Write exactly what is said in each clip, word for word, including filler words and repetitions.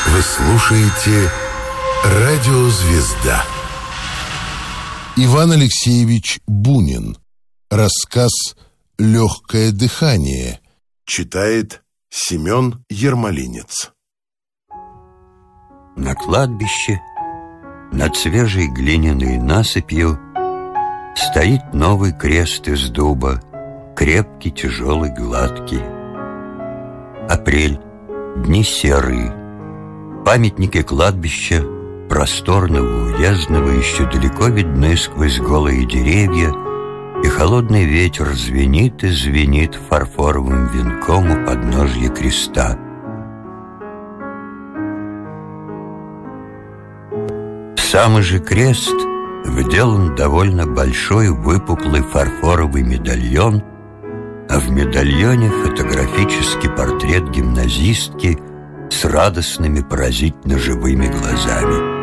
Вы слушаете «Радио Звезда». Иван Алексеевич Бунин. Рассказ «Легкое дыхание». Читает Семен Ермолинец. На кладбище, над свежей глиняной насыпью, стоит новый крест из дуба, крепкий, тяжелый, гладкий. Апрель, дни серые. Памятники кладбища, просторного, уездного, еще далеко видны сквозь голые деревья, и холодный ветер звенит и звенит фарфоровым венком у подножья креста. В самый же крест вделан довольно большой выпуклый фарфоровый медальон, а в медальоне фотографический портрет гимназистки с радостными, поразительно живыми глазами.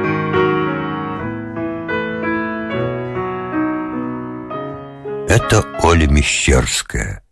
Это Оля Мещерская.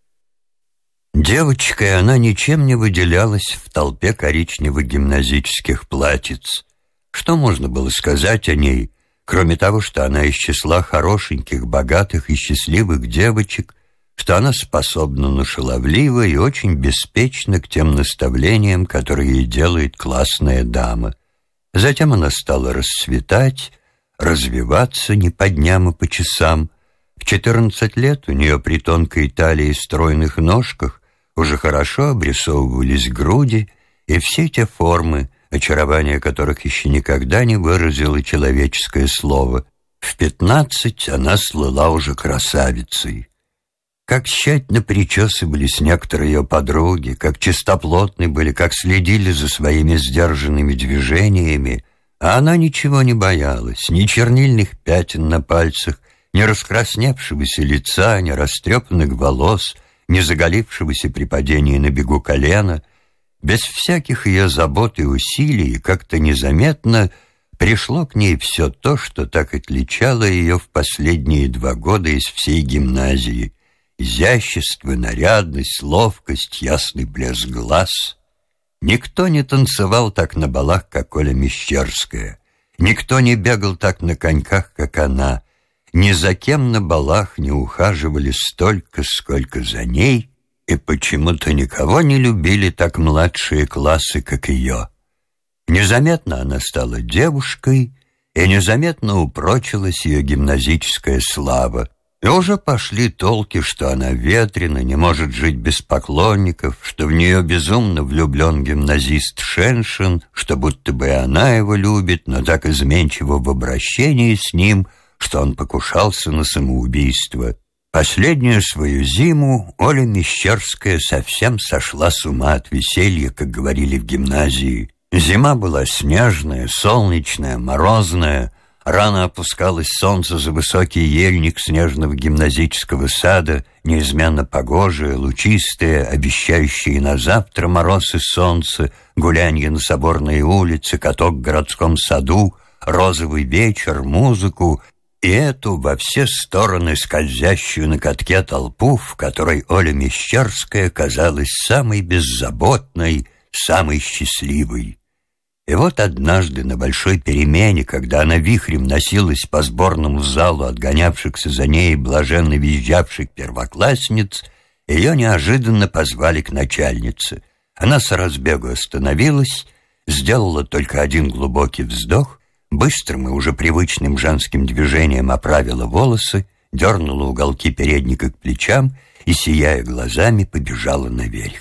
Девочкой она ничем не выделялась в толпе коричневых гимназических платьиц. Что можно было сказать о ней, кроме того, что она из числа хорошеньких, богатых и счастливых девочек, что она способна на шаловливо и очень беспечно к тем наставлениям, которые ей делает классная дама. Затем она стала расцветать, развиваться не по дням и по часам. В четырнадцать лет у нее при тонкой талии и стройных ножках уже хорошо обрисовывались груди и все те формы, очарование которых еще никогда не выразило человеческое слово. В пятнадцать она слыла уже красавицей. Как тщательно причесывались некоторые ее подруги, как чистоплотны были, как следили за своими сдержанными движениями, а она ничего не боялась, ни чернильных пятен на пальцах, ни раскрасневшегося лица, ни растрепанных волос, ни заголившегося при падении на бегу колена. Без всяких ее забот и усилий, как-то незаметно пришло к ней все то, что так отличало ее в последние два года из всей гимназии. Изящество, нарядность, ловкость, ясный блеск глаз. Никто не танцевал так на балах, как Оля Мещерская. Никто не бегал так на коньках, как она. Ни за кем на балах не ухаживали столько, сколько за ней, и почему-то никого не любили так младшие классы, как ее. Незаметно она стала девушкой, и незаметно упрочилась ее гимназическая слава. И уже пошли толки, что она ветрена, не может жить без поклонников, что в нее безумно влюблен гимназист Шеншин, что будто бы и она его любит, но так изменчиво в обращении с ним, что он покушался на самоубийство. Последнюю свою зиму Оля Мещерская совсем сошла с ума от веселья, как говорили в гимназии. Зима была снежная, солнечная, морозная. Рано опускалось солнце за высокий ельник снежного гимназического сада, неизменно погожее, лучистое, обещающее на завтра мороз и солнце, гулянье на Соборной улице, каток в городском саду, розовый вечер, музыку и эту во все стороны скользящую на катке толпу, в которой Оля Мещерская казалась самой беззаботной, самой счастливой. И вот однажды на большой перемене, когда она вихрем носилась по сборному залу отгонявшихся за ней блаженно визжавших первоклассниц, ее неожиданно позвали к начальнице. Она с разбегу остановилась, сделала только один глубокий вздох, быстрым и уже привычным женским движением оправила волосы, дернула уголки передника к плечам и, сияя глазами, побежала наверх.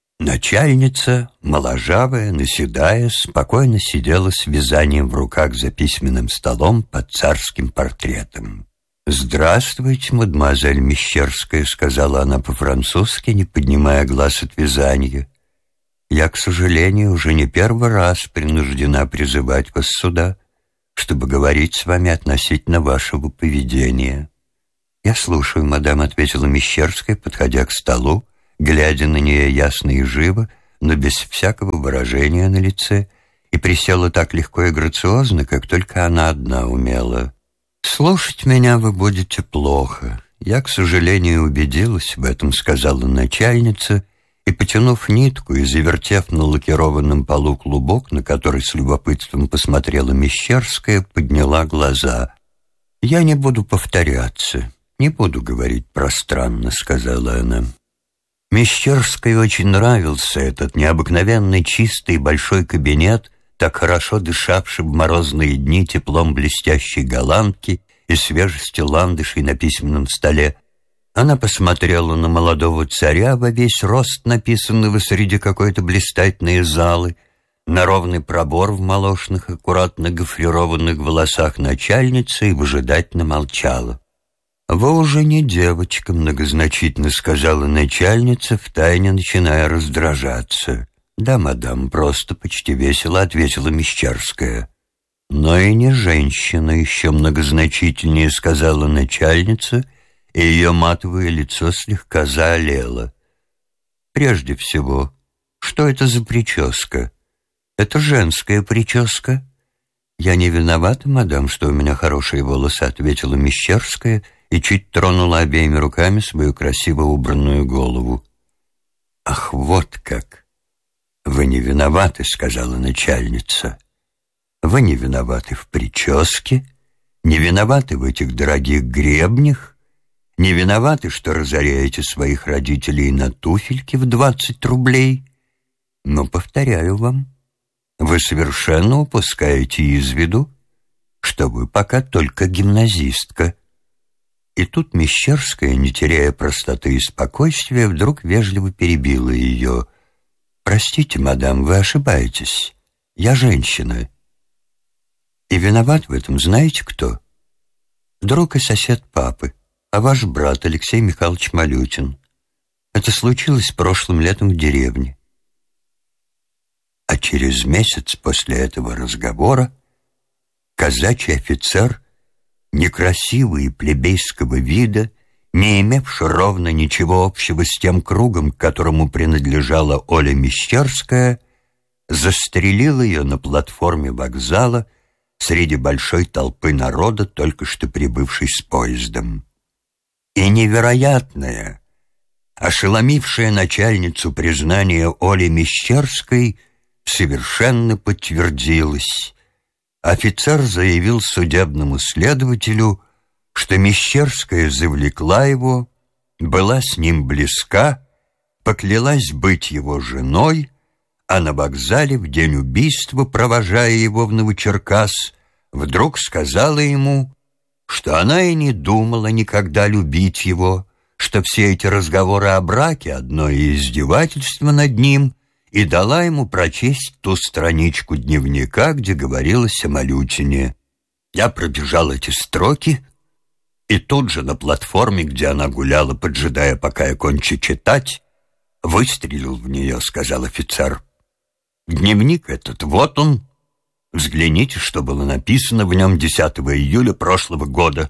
Начальница, моложавая, наседая, спокойно сидела с вязанием в руках за письменным столом под царским портретом. «Здравствуйте, мадемуазель Мещерская», — сказала она по-французски, не поднимая глаз от вязания. «Я, к сожалению, уже не первый раз принуждена призывать вас сюда, чтобы говорить с вами относительно вашего поведения». «Я слушаю, мадам», — ответила Мещерская, подходя к столу, глядя на нее ясно и живо, но без всякого выражения на лице, и присела так легко и грациозно, как только она одна умела. «Слушать меня вы будете плохо. Я, к сожалению, убедилась в этом», — сказала начальница, и, потянув нитку и завертев на лакированном полу клубок, на который с любопытством посмотрела Мещерская, подняла глаза. «Я не буду повторяться, не буду говорить пространно», — сказала она. Мещерской очень нравился этот необыкновенный чистый большой кабинет, так хорошо дышавший в морозные дни теплом блестящей голландки и свежестью ландышей на письменном столе. Она посмотрела на молодого царя во весь рост, написанного среди какой-то блистательной залы, на ровный пробор в молочных, аккуратно гофрированных волосах начальницы и выжидательно молчала. «Вы уже не девочка», — многозначительно сказала начальница, втайне начиная раздражаться. «Да, мадам, просто почти весело», — ответила Мещерская. «Но и не женщина», — еще многозначительнее сказала начальница, и ее матовое лицо слегка заолело. «Прежде всего, что это за прическа? Это женская прическа». «Я не виновата, мадам, что у меня хорошие волосы», — ответила Мещерская и чуть тронула обеими руками свою красиво убранную голову. «Ах, вот как! Вы не виноваты», — сказала начальница. «Вы не виноваты в прическе, не виноваты в этих дорогих гребнях, не виноваты, что разоряете своих родителей на туфельки в двадцать рублей. Но, повторяю вам, вы совершенно упускаете из виду, что вы пока только гимназистка». И тут Мещерская, не теряя простоты и спокойствия, вдруг вежливо перебила ее. «Простите, мадам, вы ошибаетесь. Я женщина. И виноват в этом знаете кто? Друг и сосед папы, а ваш брат Алексей Михайлович Малютин. Это случилось прошлым летом в деревне». А через месяц после этого разговора казачий офицер, некрасивый и плебейского вида, не имевший ровно ничего общего с тем кругом, к которому принадлежала Оля Мещерская, застрелил ее на платформе вокзала среди большой толпы народа, только что прибывшей с поездом. И невероятное, ошеломившее начальницу признание Оли Мещерской совершенно подтвердилось. Офицер заявил судебному следователю, что Мещерская завлекла его, была с ним близка, поклялась быть его женой, а на вокзале в день убийства, провожая его в Новочеркасск, вдруг сказала ему, что она и не думала никогда любить его, что все эти разговоры о браке — одно издевательство над ним, и дала ему прочесть ту страничку дневника, где говорилось о Малютине. Я пробежал эти строки, и тут же на платформе, где она гуляла, поджидая, пока я кончу читать, выстрелил в нее, — сказал офицер. Дневник этот, вот он. Взгляните, что было написано в нем десятого июля прошлого года.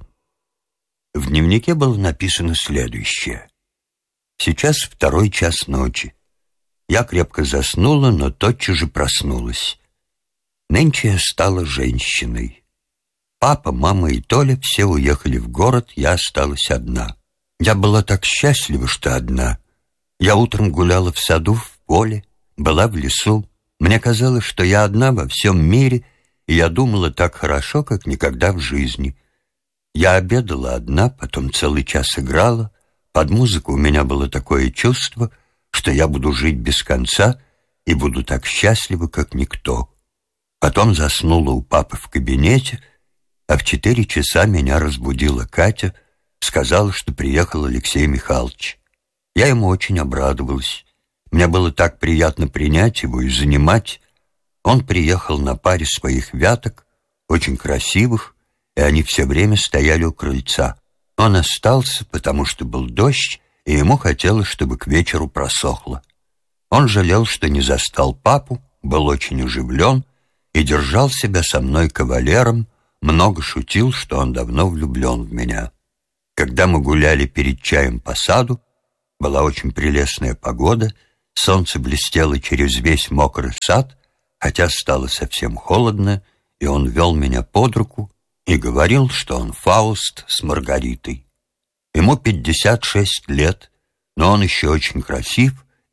В дневнике было написано следующее. Сейчас второй час ночи. Я крепко заснула, но тотчас же проснулась. Нынче я стала женщиной. Папа, мама и Толя все уехали в город, я осталась одна. Я была так счастлива, что одна. Я утром гуляла в саду, в поле, была в лесу. Мне казалось, что я одна во всем мире, и я думала так хорошо, как никогда в жизни. Я обедала одна, потом целый час играла. Под музыку у меня было такое чувство, что я буду жить без конца и буду так счастлива, как никто. Потом заснула у папы в кабинете, а в четыре часа меня разбудила Катя, сказала, что приехал Алексей Михайлович. Я ему очень обрадовалась. Мне было так приятно принять его и занимать. Он приехал на паре своих вяток, очень красивых, и они все время стояли у крыльца. Он остался, потому что был дождь, и ему хотелось, чтобы к вечеру просохло. Он жалел, что не застал папу, был очень оживлен и держал себя со мной кавалером, много шутил, что он давно влюблен в меня. Когда мы гуляли перед чаем по саду, была очень прелестная погода, солнце блестело через весь мокрый сад, хотя стало совсем холодно, и он вел меня под руку и говорил, что он Фауст с Маргаритой. Ему пятьдесят шесть лет, но он еще очень красив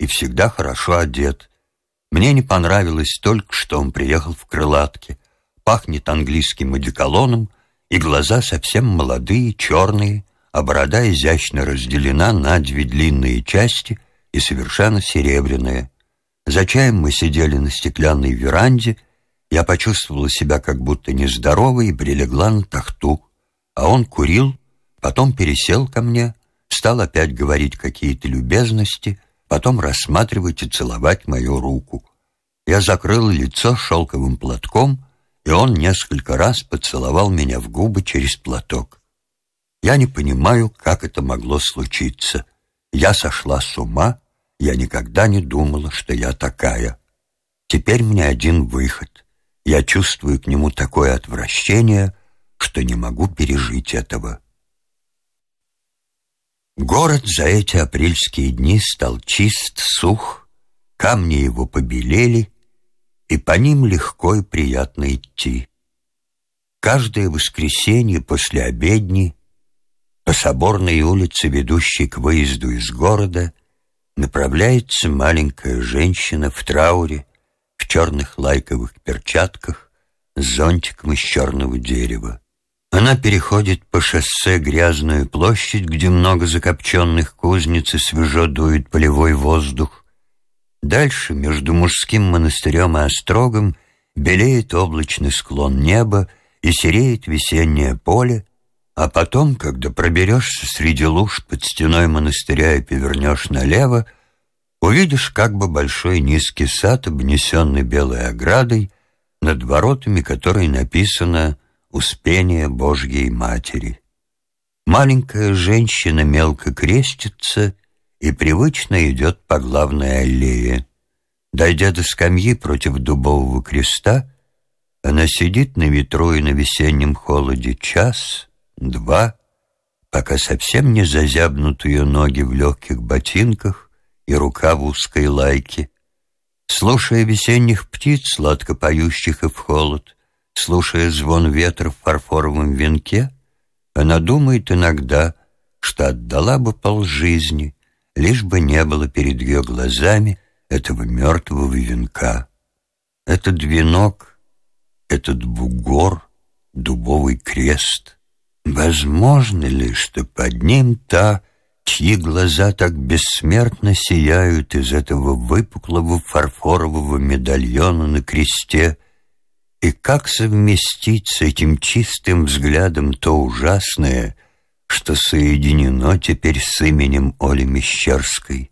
и всегда хорошо одет. Мне не понравилось только, что он приехал в крылатке. Пахнет английским одеколоном, и глаза совсем молодые, черные, а борода изящно разделена на две длинные части и совершенно серебряная. За чаем мы сидели на стеклянной веранде. Я почувствовала себя как будто нездоровой и прилегла на тахту. А он курил, потом пересел ко мне, стал опять говорить какие-то любезности, потом рассматривать и целовать мою руку. Я закрыла лицо шелковым платком, и он несколько раз поцеловал меня в губы через платок. Я не понимаю, как это могло случиться. Я сошла с ума, я никогда не думала, что я такая. Теперь мне один выход. Я чувствую к нему такое отвращение, что не могу пережить этого. Город за эти апрельские дни стал чист, сух, камни его побелели, и по ним легко и приятно идти. Каждое воскресенье после обедни по соборной улице, ведущей к выезду из города, направляется маленькая женщина в трауре, в черных лайковых перчатках, с зонтиком из черного дерева. Она переходит по шоссе грязную площадь, где много закопченных кузнец и свежо дует полевой воздух. Дальше, между мужским монастырем и острогом, белеет облачный склон неба и сереет весеннее поле, а потом, когда проберешься среди луж под стеной монастыря и повернешь налево, увидишь как бы большой низкий сад, обнесенный белой оградой, над воротами которой написано «Успение Божьей Матери». Маленькая женщина мелко крестится и привычно идет по главной аллее. Дойдя до скамьи против дубового креста, она сидит на ветру и на весеннем холоде час, два, пока совсем не зазябнут ее ноги в легких ботинках и рука в узкой лайке. Слушая весенних птиц, сладко поющих и в холод, слушая звон ветра в фарфоровом венке, она думает иногда, что отдала бы полжизни, лишь бы не было перед ее глазами этого мертвого венка. Этот венок, этот бугор, дубовый крест. Возможно ли, что под ним та, чьи глаза так бессмертно сияют из этого выпуклого фарфорового медальона на кресте, и как совместить с этим чистым взглядом то ужасное, что соединено теперь с именем Оли Мещерской?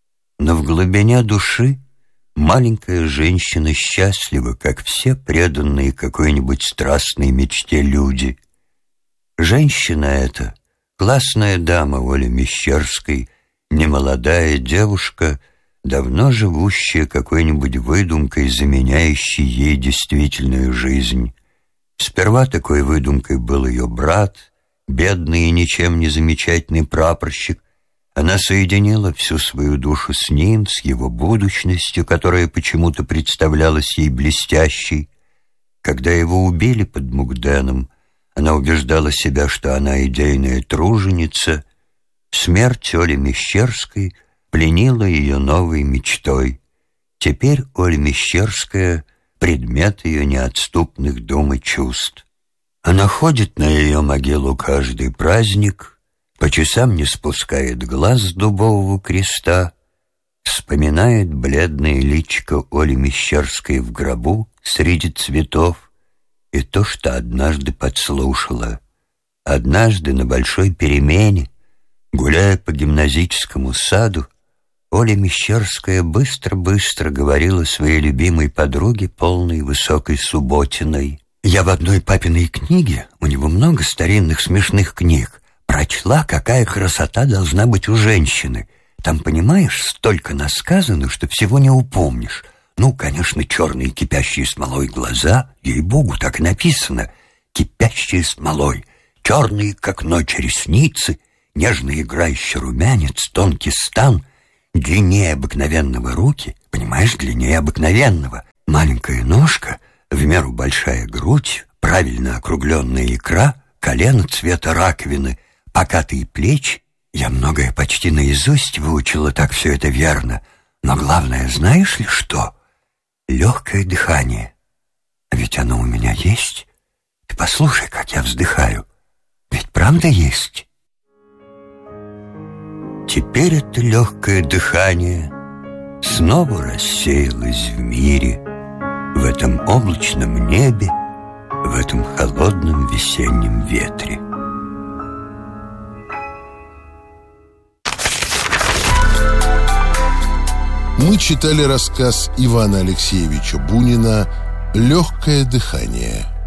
Но в глубине души маленькая женщина счастлива, как все преданные какой-нибудь страстной мечте люди. Женщина эта, классная дама Оли Мещерской, немолодая девушка, давно живущая какой-нибудь выдумкой, заменяющей ей действительную жизнь. Сперва такой выдумкой был ее брат, бедный и ничем не замечательный прапорщик. Она соединила всю свою душу с ним, с его будущностью, которая почему-то представлялась ей блестящей. Когда его убили под Мугденом, она убеждала себя, что она идейная труженица. Смерть Оли Мещерской пленила ее новой мечтой. Теперь Оля Мещерская — предмет ее неотступных дум и чувств. Она ходит на ее могилу каждый праздник, по часам не спускает глаз с дубового креста, вспоминает бледное личико Оли Мещерской в гробу среди цветов и то, что однажды подслушала. Однажды на большой перемене, гуляя по гимназическому саду, Оля Мещерская быстро-быстро говорила своей любимой подруге, полной высокой Субботиной: «Я в одной папиной книге, у него много старинных смешных книг, прочла, какая красота должна быть у женщины. Там, понимаешь, столько насказано, что всего не упомнишь. Ну, конечно, черные кипящие смолой глаза, ей-богу, так и написано, кипящие смолой, черные, как ночь, ресницы, нежно играющий румянец, тонкий стан, длиннее обыкновенного руки, понимаешь, длиннее обыкновенного, маленькая ножка, в меру большая грудь, правильно округленная икра, колено цвета раковины, покатые плечи. Я многое почти наизусть выучила, так все это верно. Но главное, знаешь ли что? Легкое дыхание. Ведь оно у меня есть. Ты послушай, как я вздыхаю. Ведь правда есть? Теперь это легкое дыхание снова рассеялось в мире, в этом облачном небе, в этом холодном весеннем ветре. Мы читали рассказ Ивана Алексеевича Бунина «Легкое дыхание».